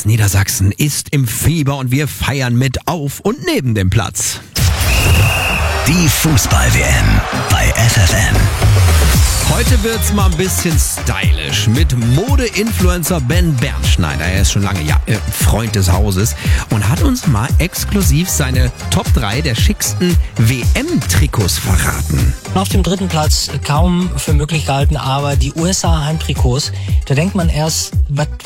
Ganz Niedersachsen ist im Fieber und wir feiern mit auf und neben dem Platz. Die Fußball-WM bei FFN. Heute wird's mal ein bisschen stylisch mit Mode-Influencer Ben Bernschneider. Er ist schon lange Freund des Hauses und hat uns mal exklusiv seine Top 3 der schicksten WM-Trikots verraten. Auf dem 3. Platz kaum für möglich gehalten, aber die USA-Heimtrikots, da denkt man erst, was